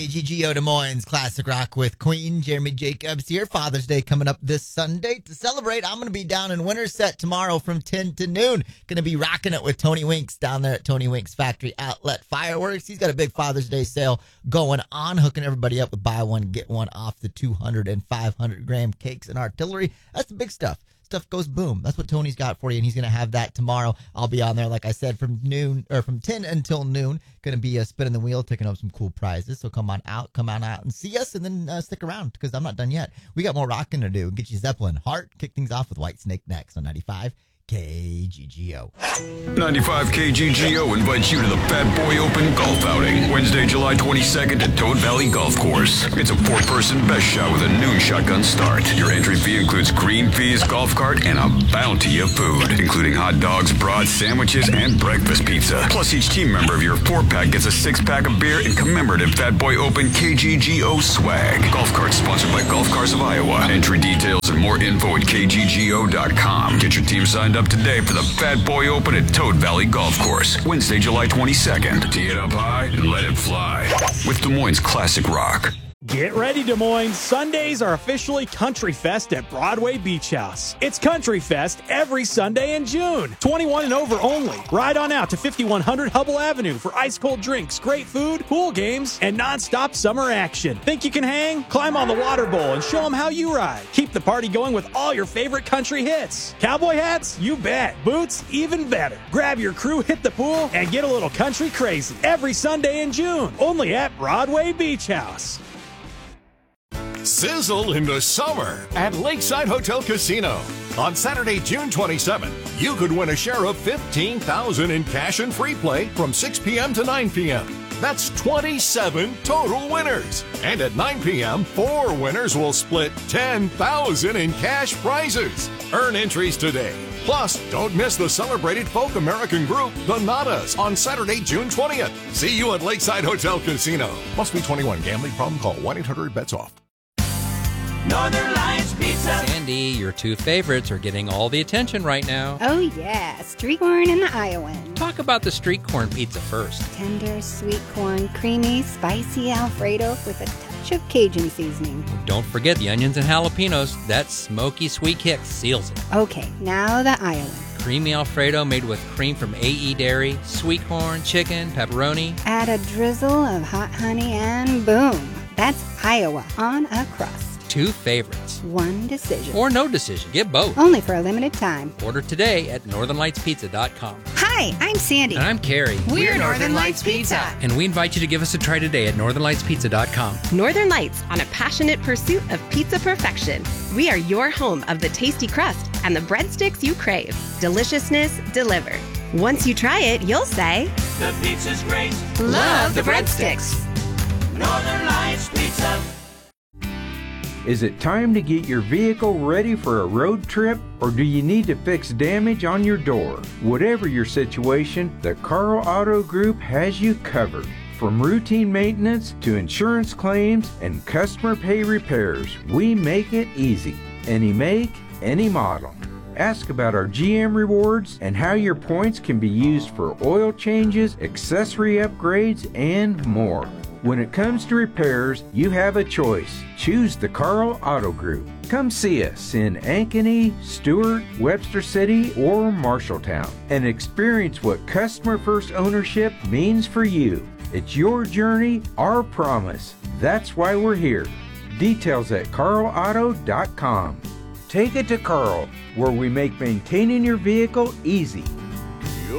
KGGO Des Moines Classic Rock with Queen. Jeremy Jacobs here. Father's Day coming up this Sunday. To celebrate, I'm going to be down in Winterset tomorrow from 10 to noon. Going to be rocking it with Tony Winks down there at Tony Winks Factory Outlet Fireworks. He's got a big Father's Day sale going on, hooking everybody up with buy one, get one off the 200 and 500 gram cakes and artillery. That's the big stuff. Stuff goes boom. That's what Tony's got for you, and he's going to have that tomorrow. I'll be on there, like I said, from 10 until noon. Going to be spinning the wheel, picking up some cool prizes. So come on out and see us, and then stick around because I'm not done yet. We got more rocking to do. Get you Zeppelin Heart. Kick things off with Whitesnake next on 95 KGGO. 95 KGGO invites you to the Fat Boy Open Golf Outing, Wednesday, July 22nd at Toad Valley Golf Course. It's a four-person best shot with a noon shotgun start. Your entry fee includes green fees, golf cart, and a bounty of food, including hot dogs, brats, sandwiches, and breakfast pizza. Plus, each team member of your four-pack gets a six-pack of beer and commemorative Fat Boy Open KGGO swag. Golf cart sponsored by Golf Cars of Iowa. Entry details and more info at kggo.com. Get your team signed up today for the Fat Boy Open at Toad Valley Golf Course, Wednesday, July 22nd. Tee it up high and let it fly with Des Moines Classic Rock. Get ready, Des Moines. Sundays are officially Country Fest at Broadway Beach House. It's Country Fest every Sunday in June. 21 and over only. Ride on out to 5100 Hubble Avenue for ice-cold drinks, great food, pool games, and non-stop summer action. Think you can hang? Climb on the water bowl and show them how you ride. Keep the party going with all your favorite country hits. Cowboy hats? You bet. Boots? Even better. Grab your crew, hit the pool, and get a little country crazy. Every Sunday in June. Only at Broadway Beach House. Sizzle in the summer at Lakeside Hotel Casino. On Saturday, June 27th, you could win a share of $15,000 in cash and free play from 6 p.m. to 9 p.m. That's 27 total winners. And at 9 p.m., 4 winners will split $10,000 in cash prizes. Earn entries today. Plus, don't miss the celebrated folk American group, the Nadas, on Saturday, June 20th. See you at Lakeside Hotel Casino. Must be 21. Gambling problem? Call 1-800-BETS-OFF. Northern Lights Pizza. Sandy, your two favorites are getting all the attention right now. Oh yeah, street corn and the Iowan. Talk about the street corn pizza first. Tender, sweet corn, creamy, spicy Alfredo with a touch of Cajun seasoning. Don't forget the onions and jalapenos. That smoky sweet kick seals it. Okay, now the Iowan. Creamy Alfredo made with cream from AE Dairy, sweet corn, chicken, pepperoni. Add a drizzle of hot honey and boom. That's Iowa on a crust. Two favorites. One decision. Or no decision. Get both. Only for a limited time. Order today at northernlightspizza.com. Hi, I'm Sandy. And I'm Carrie. We're Northern Lights Pizza. And we invite you to give us a try today at northernlightspizza.com. Northern Lights, on a passionate pursuit of pizza perfection. We are your home of the tasty crust and the breadsticks you crave. Deliciousness delivered. Once you try it, you'll say, The pizza's great. love the breadsticks. Northern Lights Pizza. Is it time to get your vehicle ready for a road trip, or do you need to fix damage on your door? Whatever your situation, the Carl Auto Group has you covered. From routine maintenance to insurance claims and customer pay repairs, we make it easy. Any make, any model. Ask about our GM rewards and how your points can be used for oil changes, accessory upgrades, and more. When it comes to repairs, you have a choice. Choose the Carl Auto Group. Come see us in Ankeny, Stewart, Webster City, or Marshalltown and experience what customer first ownership means for you. It's your journey, our promise. That's why we're here. Details at carlauto.com. Take it to Carl, where we make maintaining your vehicle easy.